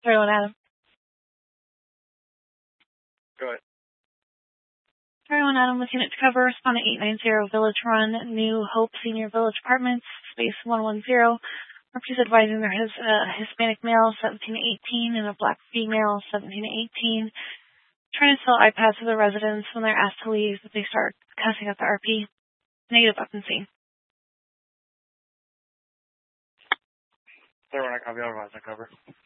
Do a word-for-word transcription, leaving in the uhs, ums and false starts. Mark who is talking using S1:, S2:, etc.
S1: Everyone, Adam.
S2: Go ahead.
S1: Everyone, Adam, looking at cover, respondent eight nine zero, Village Run, New Hope Senior Village Apartments, space one one zero. Properties advising there is a Hispanic male, seventeen to eighteen, and a black female, seventeen to eighteen. Trying to sell iPads to the residents. When they're asked to leave, they start cussing at the R P. Negative up and scene.
S2: Everyone, I copy. I'll advise on cover.